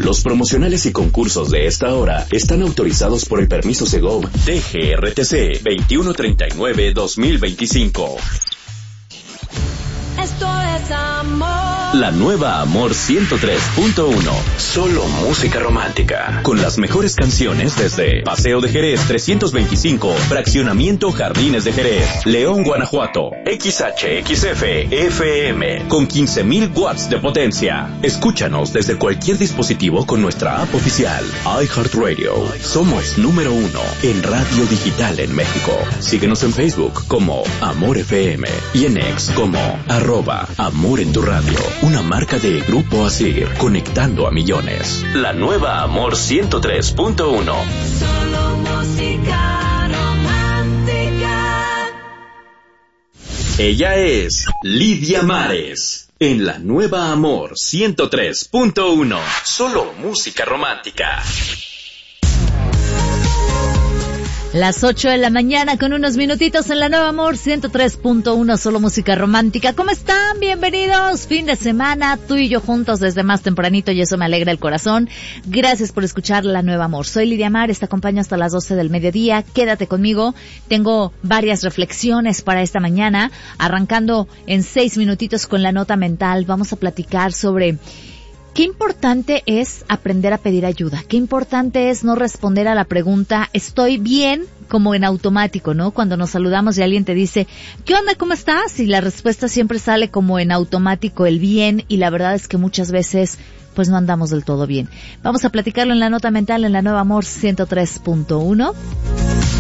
Los promocionales y concursos de esta hora están autorizados por el permiso Segov DGRTC 2139-2025. Esto es amor. La nueva Amor 103.1. Solo música romántica. Con las mejores canciones desde Paseo de Jerez 325, Fraccionamiento Jardines de Jerez, León, Guanajuato. XHXF FM. Con 15,000 watts de potencia. Escúchanos desde cualquier dispositivo con nuestra app oficial. iHeartRadio. Somos número 1 en radio digital en México. Síguenos en Facebook como Amor FM y en X como @Amor en tu radio. Una marca de Grupo Asir, conectando a millones. La nueva Amor 103.1. Solo música romántica. Ella es Lidia Mares. En la nueva Amor 103.1. Solo música romántica. Las 8 de la mañana con unos minutitos en la nueva Amor 103.1, solo música romántica. ¿Cómo están? Bienvenidos. Fin de semana, tú y yo juntos desde más tempranito y eso me alegra el corazón. Gracias por escuchar la nueva Amor. Soy Lidia Mares, te acompaño hasta las 12 del mediodía. Quédate conmigo. Tengo varias reflexiones para esta mañana. Arrancando en 6 minutitos con la nota mental. Vamos a platicar sobre qué importante es aprender a pedir ayuda. Qué importante es no responder a la pregunta ¿estoy bien? Como en automático, ¿no? Cuando nos saludamos y alguien te dice ¿qué onda? ¿Cómo estás? Y la respuesta siempre sale como en automático el bien, y la verdad es que muchas veces pues no andamos del todo bien. Vamos a platicarlo en la nota mental en la nueva Amor 103.1.